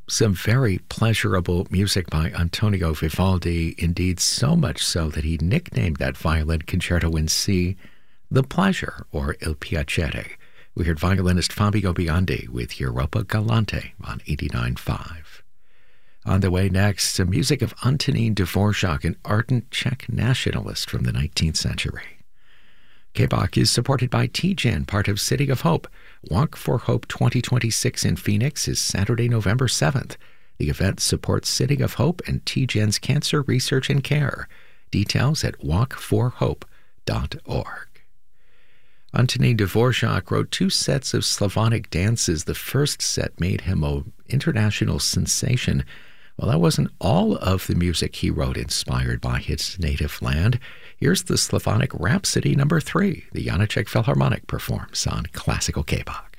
Some very pleasurable music by Antonio Vivaldi, indeed so much so that he nicknamed that violin concerto in C, The Pleasure, or Il Piacere. We heard violinist Fabio Biondi with Europa Galante on 89.5. On the way next, some music of Antonín Dvořák, an ardent Czech nationalist from the 19th century. KBOK is supported by TGen, part of City of Hope. Walk for Hope 2026 in Phoenix is Saturday, November 7th. The event supports City of Hope and TGen's cancer research and care. Details at walkforhope.org. Antonín Dvořák wrote 2 sets of Slavonic dances. The first set made him an international sensation. Well, that wasn't all of the music he wrote inspired by his native land. Here's the Slavonic Rhapsody No. 3. The Janáček Philharmonic performs on Classical KBOK.